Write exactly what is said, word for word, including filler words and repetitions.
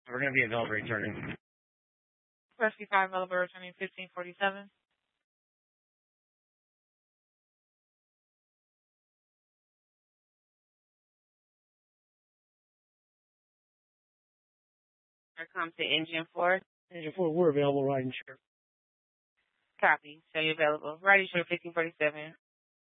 We're going to be available returning. Rescue five available returning fifteen forty-seven. Here comes the engine four. Engine four, we're available, riding share. Copy. Show you available. Riding share fifteen forty-seven.